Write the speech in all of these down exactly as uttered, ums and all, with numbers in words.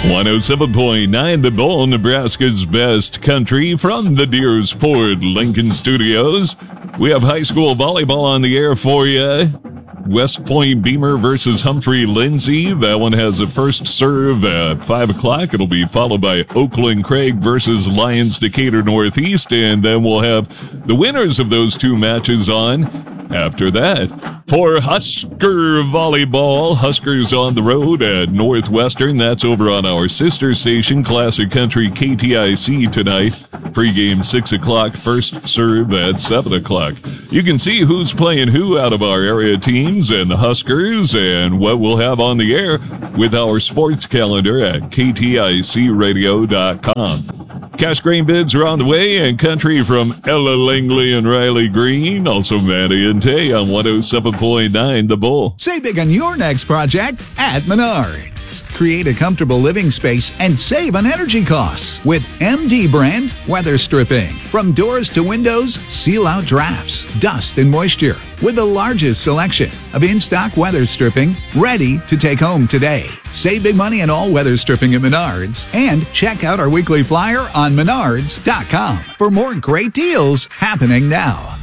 one oh seven point nine The Bull, Nebraska's best country, from the Deers Ford Lincoln Studios. We have high school volleyball on the air for you. West Point Beamer versus Humphrey Lindsay. That one has a first serve at five o'clock. It'll be followed by Oakland Craig versus Lions Decatur Northeast, and then we'll have the winners of those two matches on after that. For Husker volleyball, Huskers on the road at Northwestern. That's over on our sister station, Classic Country K T I C tonight. Pregame six o'clock, first serve at seven o'clock. You can see who's playing who out of our area teams and the Huskers and what we'll have on the air with our sports calendar at K T I C radio dot com. Cash grain bids are on the way, and country from Ella Langley and Riley Green. Also Maddie and Tay on one oh seven point nine The Bull. Save big on your next project at Menards. Create a comfortable living space and save on energy costs with M D brand weather stripping. From doors to windows, seal out drafts, dust, and moisture with the largest selection of in-stock weather stripping ready to take home today. Save big money on all weather stripping at Menards, and check out our weekly flyer on menards dot com for more great deals happening now.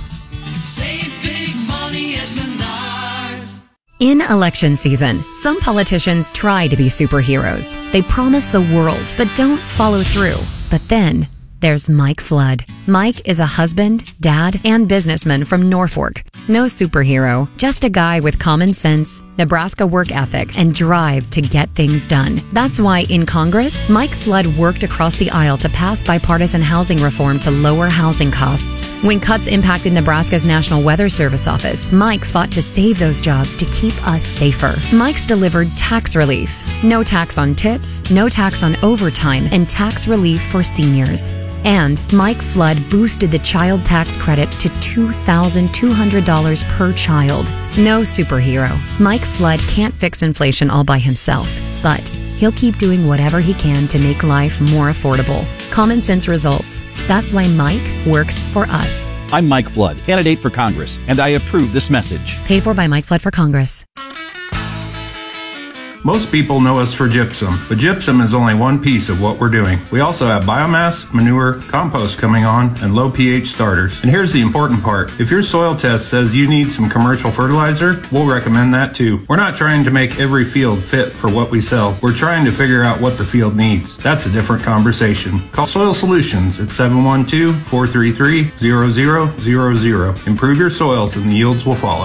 Save big money at Menards. In election season, some politicians try to be superheroes. They promise the world, but don't follow through. But then there's Mike Flood. Mike is a husband, dad, and businessman from Norfolk. No superhero, just a guy with common sense, Nebraska work ethic, and drive to get things done. That's why in Congress, Mike Flood worked across the aisle to pass bipartisan housing reform to lower housing costs. When cuts impacted Nebraska's National Weather Service office, Mike fought to save those jobs to keep us safer. Mike's delivered tax relief. No tax on tips, no tax on overtime, and tax relief for seniors. And Mike Flood boosted the child tax credit to two thousand two hundred dollars per child. No superhero. Mike Flood can't fix inflation all by himself, but he'll keep doing whatever he can to make life more affordable. Common sense results. That's why Mike works for us. I'm Mike Flood, candidate for Congress, and I approve this message. Paid for by Mike Flood for Congress. Most people know us for gypsum, but gypsum is only one piece of what we're doing. We also have biomass, manure, compost coming on, and low pH starters. And here's the important part. If your soil test says you need some commercial fertilizer, we'll recommend that too. We're not trying to make every field fit for what we sell. We're trying to figure out what the field needs. That's a different conversation. Call Soil Solutions at seven one two, four three three, zero zero zero zero. Improve your soils and the yields will follow.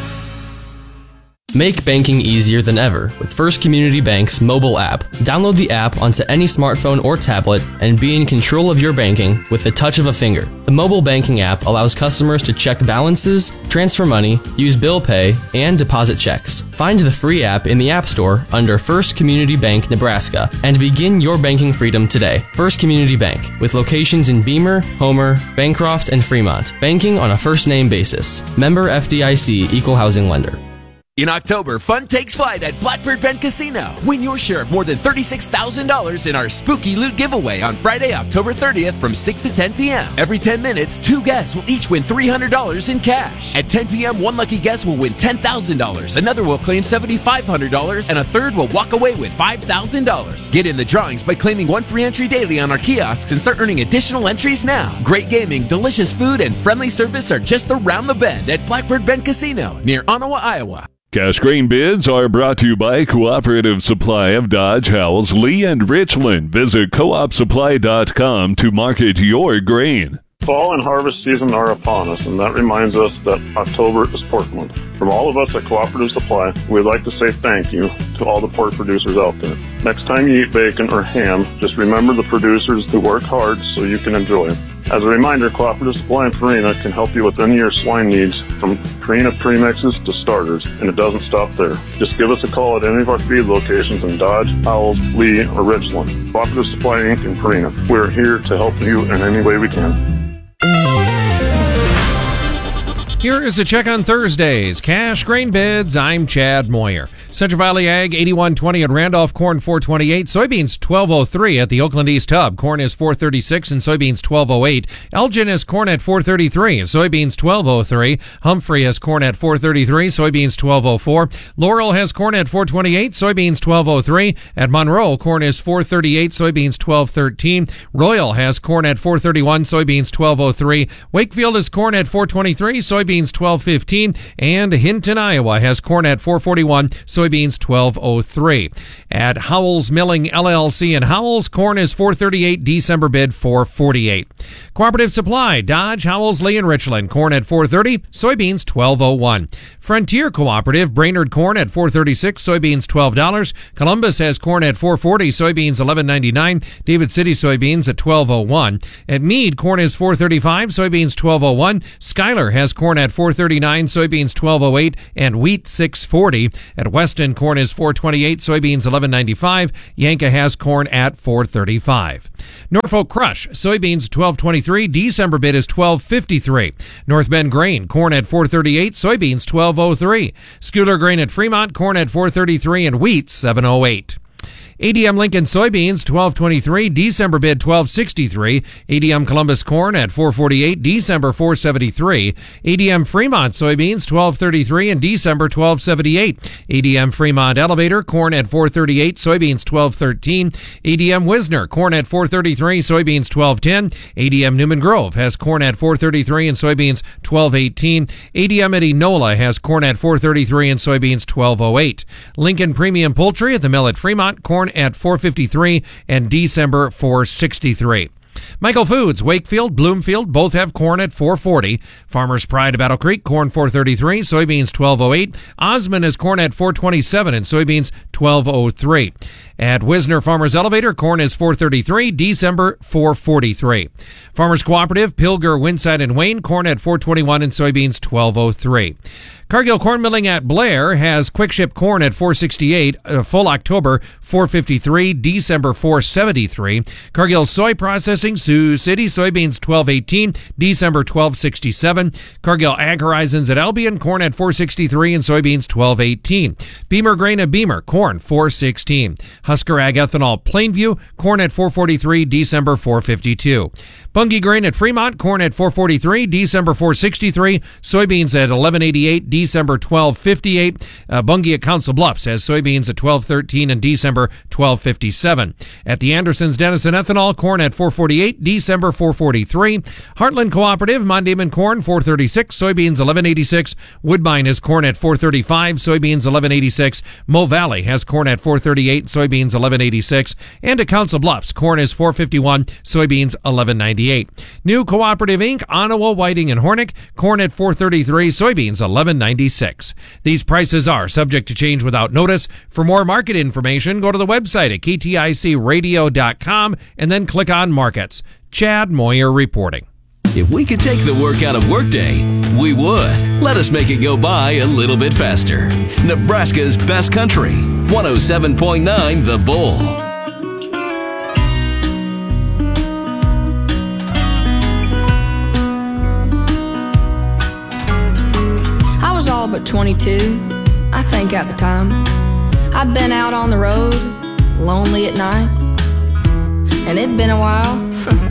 Make banking easier than ever with First Community Bank's mobile app. Download the app onto any smartphone or tablet and be in control of your banking with the touch of a finger. The mobile banking app allows customers to check balances, transfer money, use bill pay, and deposit checks. Find the free app in the App Store under First Community Bank Nebraska and begin your banking freedom today. First Community Bank, with locations in Beamer, Homer, Bancroft, and Fremont. Banking on a first-name basis. Member F D I C Equal Housing Lender. In October, fun takes flight at Blackbird Bend Casino. Win your share of more than thirty-six thousand dollars in our Spooky Loot giveaway on Friday, October thirtieth from six to ten p.m. Every ten minutes, two guests will each win three hundred dollars in cash. At ten p.m., one lucky guest will win ten thousand dollars, another will claim seven thousand five hundred dollars, and a third will walk away with five thousand dollars. Get in the drawings by claiming one free entry daily on our kiosks and start earning additional entries now. Great gaming, delicious food, and friendly service are just around the bend at Blackbird Bend Casino near Ottawa, Iowa. Cash grain bids are brought to you by Cooperative Supply of Dodge, Howells, Lee, and Richland. Visit co op supply dot com to market your grain. Fall and harvest season are upon us, and that reminds us that October is pork month. From all of us at Cooperative Supply, we'd like to say thank you to all the pork producers out there. Next time you eat bacon or ham, just remember the producers who work hard so you can enjoy it. As a reminder, Cooperative Supply in Purina can help you with any of your swine needs, from Purina premixes to starters, and it doesn't stop there. Just give us a call at any of our feed locations in Dodge, Howells, Lee, or Richland. Cooperative Supply Incorporated in Purina. We're here to help you in any way we can. Here is a check on Thursday's cash grain bids. I'm Chad Moyer. Central Valley Ag eighty-one twenty at Randolph, corn four twenty-eight, soybeans twelve oh three at the Oakland East Hub. Corn is four thirty-six and soybeans twelve oh eight. Elgin is corn at four thirty-three and soybeans twelve oh three. Humphrey has corn at four thirty-three, soybeans twelve oh four. Laurel has corn at four twenty-eight, soybeans twelve oh three. At Monroe, corn is four thirty-eight, soybeans twelve thirteen. Royal has corn at four thirty-one, soybeans twelve oh three. Wakefield is corn at four twenty-three, soybeans twelve fifteen, and Hinton, Iowa has corn at four forty-one, soybeans twelve oh three. At Howells Milling L L C in Howells, corn is four thirty-eight, December bid four forty-eight. Cooperative Supply, Dodge, Howells, Lee, and Richland, corn at four thirty, soybeans twelve oh one. Frontier Cooperative, Brainerd corn at four thirty-six, soybeans twelve dollars. Columbus has corn at four forty, soybeans eleven ninety-nine. David City soybeans at twelve oh one. At Meade, corn is four thirty-five, soybeans twelve oh one. Schuyler has corn at four thirty-nine, soybeans twelve oh eight, and wheat six forty. At Weston, corn is four twenty-eight, soybeans eleven ninety-five. Yanka has corn at four thirty-five. Norfolk Crush, soybeans twelve twenty-three, December bid is twelve fifty-three. North Bend Grain, corn at four thirty-eight, soybeans twelve oh three. Schuyler Grain at Fremont, corn at four thirty-three, and wheat seven oh eight. A D M Lincoln soybeans twelve twenty-three, December bid twelve sixty-three. A D M Columbus corn at four forty-eight, December four seventy-three. A D M Fremont soybeans twelve thirty-three and December twelve seventy-eight. A D M Fremont Elevator corn at four thirty-eight, soybeans twelve thirteen. A D M Wisner corn at four thirty-three, soybeans twelve ten. A D M Newman Grove has corn at four thirty-three and soybeans twelve eighteen. A D M at Enola has corn at four thirty-three and soybeans twelve oh eight. Lincoln Premium Poultry at the mill at Fremont, corn at four fifty-three and December four sixty-three. Michael Foods, Wakefield, Bloomfield, both have corn at four forty. Farmers Pride, Battle Creek, corn four thirty-three, soybeans twelve oh eight. Osmond has corn at four twenty-seven and soybeans twelve oh three. At Wisner Farmers Elevator, corn is four thirty-three, December four forty-three. Farmers Cooperative, Pilger, Winside, and Wayne, corn at four twenty-one and soybeans twelve oh three. Cargill Corn Milling at Blair has quick ship corn at four sixty-eight, uh, full October four fifty-three, December four seventy-three. Cargill Soy Processing, Sioux City, soybeans twelve eighteen, December twelve sixty-seven. Cargill Ag Horizons at Albion, corn at four sixty-three and soybeans twelve eighteen. Beamer Grain at Beamer, corn four sixteen. Husker Ag Ethanol Plainview, corn at four forty-three, December four fifty-two. Bunge Grain at Fremont, corn at four forty-three, December four sixty-three. Soybeans at eleven eighty-eight, December twelve fifty-eight. Uh, Bunge at Council Bluffs has soybeans at twelve thirteen and December twelve fifty-seven. At the Andersons Denison Ethanol, corn at four forty-eight, December four forty-three. Heartland Cooperative, Mondayman corn four thirty-six, soybeans eleven eighty-six. Woodbine has corn at four thirty-five, soybeans eleven eighty-six. Mo Valley has corn at four thirty-eight, soybeans eleven eighty-six. And at Council Bluffs, corn is four fifty-one, soybeans eleven ninety-eight. New Cooperative Incorporated, Onawa, Whiting, and Hornick, corn at four thirty-three, soybeans eleven ninety-six. These prices are subject to change without notice. For more market information, go to the website at K T I C radio dot com and then click on Markets. Chad Moyer reporting. If we could take the work out of workday, we would. Let us make it go by a little bit faster. Nebraska's best country, one oh seven point nine The Bull. I was all but twenty-two, I think at the time. I'd been out on the road, lonely at night, and it'd been a while